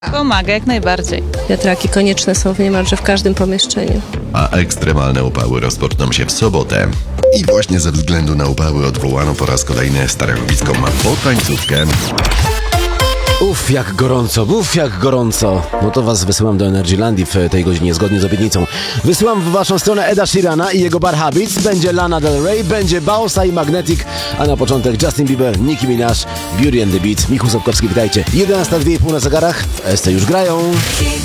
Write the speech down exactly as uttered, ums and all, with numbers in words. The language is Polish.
Pomaga jak najbardziej. Wiatraki konieczne są w niemalże w każdym pomieszczeniu. A ekstremalne upały rozpoczną się w sobotę. I właśnie ze względu na upały odwołano po raz kolejny starachowicką potańcówkę. Uff, jak gorąco, uff, jak gorąco. No to was wysyłam do Energylandii w tej godzinie, zgodnie z obietnicą. Wysyłam w waszą stronę Eda Sheerana i jego Bar Habits. Będzie Lana Del Rey, będzie Bausa i Magnetic, a na początek Justin Bieber, Nicki Minaj, Beauty and the Beat. Michał Sapkowski, witajcie. jedenasta dwie i pół na zegarach, w S T już grają.